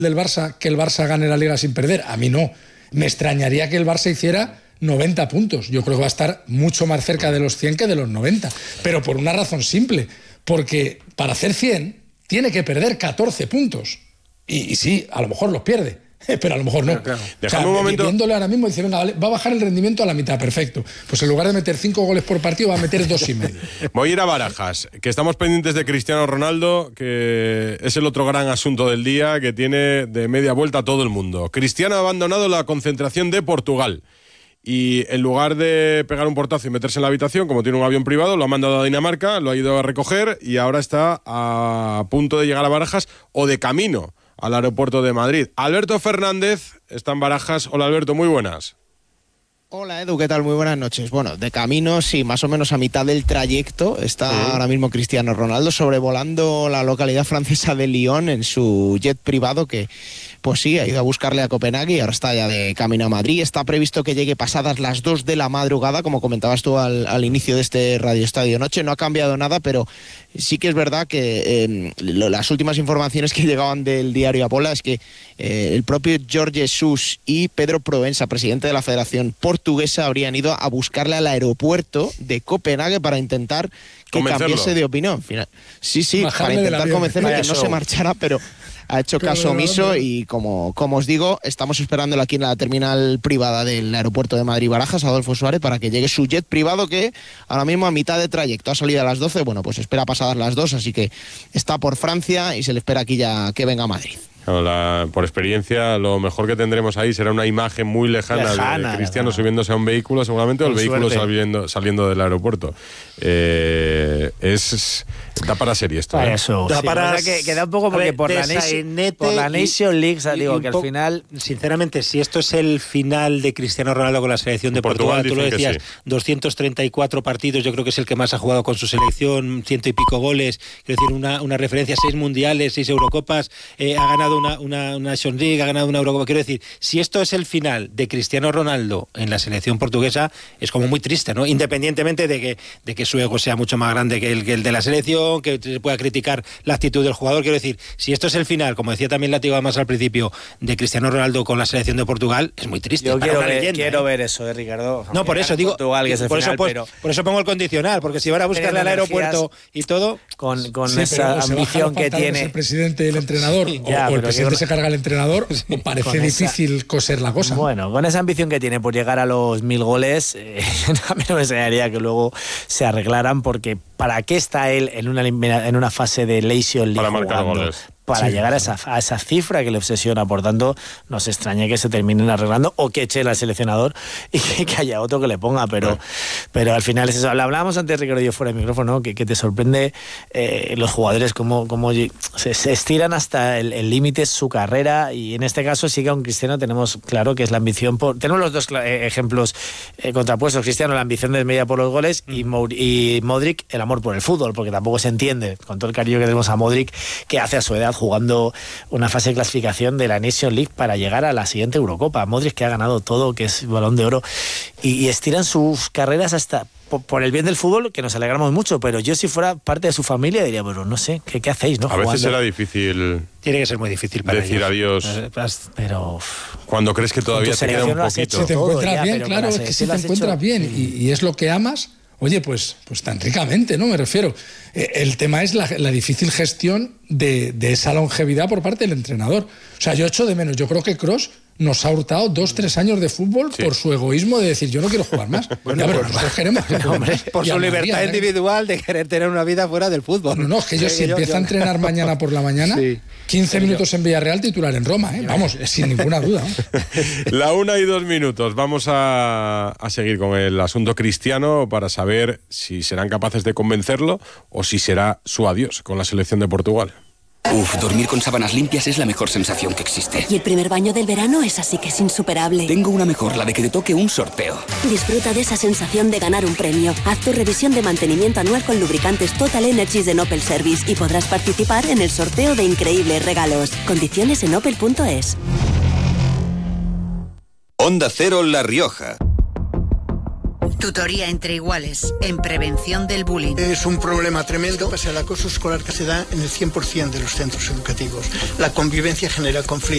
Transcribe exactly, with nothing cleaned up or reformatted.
del Barça que el Barça gane la Liga sin perder. A mí no. Me extrañaría que el Barça hiciera noventa puntos. Yo creo que va a estar mucho más cerca de los cien que de los noventa. Pero por una razón simple. Porque para hacer cien tiene que perder catorce puntos. Y, y sí, a lo mejor los pierde. Pero a lo mejor no. Claro, claro. O sea, un momento. Viéndole ahora mismo, dice, venga, vale, va a bajar el rendimiento a la mitad, perfecto. Pues en lugar de meter cinco goles por partido, va a meter dos y medio. Voy a ir a Barajas, que estamos pendientes de Cristiano Ronaldo, que es el otro gran asunto del día, que tiene de media vuelta a todo el mundo. Cristiano ha abandonado la concentración de Portugal. Y en lugar de pegar un portazo y meterse en la habitación, como tiene un avión privado, lo ha mandado a Dinamarca, lo ha ido a recoger y ahora está a punto de llegar a Barajas o de camino al aeropuerto de Madrid. Alberto Fernández está en Barajas. Hola, Alberto, muy buenas. Hola, Edu, ¿qué tal? Muy buenas noches. Bueno, de camino, sí, más o menos a mitad del trayecto está sí. ahora mismo Cristiano Ronaldo sobrevolando la localidad francesa de Lyon en su jet privado que, pues sí, ha ido a buscarle a Copenhague y ahora está ya de camino a Madrid. Está previsto que llegue pasadas las dos de la madrugada, como comentabas tú al, al inicio de este Radio Estadio Noche. No ha cambiado nada, pero sí que es verdad que eh, lo, las últimas informaciones que llegaban del diario Apola es que eh, el propio Jorge Jesus y Pedro Proença, presidente de la Federación Portuguesa, habrían ido a buscarle al aeropuerto de Copenhague para intentar que cambiase de opinión. Sí, sí, Bajarle para intentar convencerle que no se marchara, pero ha hecho caso omiso y como, como os digo, estamos esperándolo aquí en la terminal privada del aeropuerto de Madrid-Barajas, Adolfo Suárez, para que llegue su jet privado que ahora mismo a mitad de trayecto ha salido a las doce, bueno, pues espera pasadas las dos, así que está por Francia y se le espera aquí ya que venga a Madrid. La, por experiencia, lo mejor que tendremos ahí será una imagen muy lejana, lejana de Cristiano lejana. subiéndose a un vehículo, seguramente, con o el vehículo saliendo, saliendo del aeropuerto. Eh, es da para serie esto. Para ¿eh? eso. Da sí, para, o sea que, que da un poco porque por la, Nation, por la Nation League, o sea, digo que al final, sinceramente, si esto es el final de Cristiano Ronaldo con la selección de Portugal, Portugal tú lo decías, sí. doscientos treinta y cuatro partidos, yo creo que es el que más ha jugado con su selección, ciento y pico goles, quiero decir, una, una referencia, seis mundiales, seis Eurocopas, eh, ha ganado Una, una, una Nation League, ha ganado una Eurocopa. Quiero decir, si esto es el final de Cristiano Ronaldo en la selección portuguesa, es como muy triste, ¿no? Independientemente de que, de que su ego sea mucho más grande que el, que el de la selección, que se pueda criticar la actitud del jugador. Quiero decir, si esto es el final, como decía también Látigo además al principio, de Cristiano Ronaldo con la selección de Portugal, es muy triste. Yo quiero, ver, leyenda, quiero ¿eh? ver eso, ¿eh, Ricardo? No, por eso digo, Portugal, que es el por, final, eso, pues, pero... por eso pongo el condicional, porque si van a buscarle al aeropuerto y todo... Con, con sí, esa ambición que tiene... El presidente y el entrenador, sí, ya, o, o el presidente que... se carga al entrenador, sí, parece difícil esa... coser la cosa. Bueno, con esa ambición que tiene por llegar a los mil goles, eh, a mí no me enseñaría que luego se arreglaran, porque ¿para qué está él en una, en una fase de Nation League para marcar jugando? Goles. Para sí, llegar a esa, a esa cifra que le obsesiona. Por tanto, no se extrañe que se terminen arreglando o que eche al seleccionador y que, que haya otro que le ponga, pero, pero al final es eso. Hablábamos antes, Ricardo, yo fuera de micrófono, ¿no? que, que te sorprende eh, los jugadores cómo, cómo se, se estiran hasta el límite su carrera, y en este caso sí que a un Cristiano tenemos claro que es la ambición por, tenemos los dos eh, ejemplos eh, contrapuestos. Cristiano, la ambición desmedida por los goles, mm. y, Mo, y Modric, el amor por el fútbol, porque tampoco se entiende, con todo el cariño que tenemos a Modric, que hace a su edad jugando una fase de clasificación de la Nation League para llegar a la siguiente Eurocopa. Modric, que ha ganado todo, que es Balón de Oro, y, y estiran sus carreras hasta por, por el bien del fútbol, que nos alegramos mucho, pero yo si fuera parte de su familia diría, bueno, no sé, ¿qué, qué hacéis? ¿no? A veces Jugando. será difícil... Tiene que ser muy difícil para decir ellos. adiós. Pero... Cuando crees que todavía te queda un poquito. Si te encuentras ya, bien, claro, es que si te encuentras hecho... bien y, y es lo que amas... Oye, pues, pues tan ricamente, ¿no? Me refiero. Eh, el tema es la, la difícil gestión de, de esa longevidad por parte del entrenador. O sea, yo echo de menos. Yo creo que Kroos nos ha hurtado dos, tres años de fútbol sí. por su egoísmo de decir, yo no quiero jugar más. Bueno, ya, pero nosotros queremos que no, hombre, por su libertad María, individual de querer tener una vida fuera del fútbol. No, no, es que yo si yo, empieza yo... a entrenar mañana por la mañana, sí. quince sí, minutos yo... en Villarreal, titular en Roma, ¿eh? Vamos, sin ninguna duda. La una y dos minutos. Vamos a, a seguir con el asunto Cristiano para saber si serán capaces de convencerlo o si será su adiós con la selección de Portugal. Uf, dormir con sábanas limpias es la mejor sensación que existe. Y el primer baño del verano es así que es insuperable. Tengo una mejor, la de que te toque un sorteo. Disfruta de esa sensación de ganar un premio. Haz tu revisión de mantenimiento anual con lubricantes Total Energies de Opel Service y podrás participar en el sorteo de increíbles regalos. Condiciones en opel punto es. Onda Cero La Rioja. Tutoría entre iguales en prevención del bullying. Es un problema tremendo. El acoso escolar que se da en el cien por ciento de los centros educativos. La convivencia genera conflictos.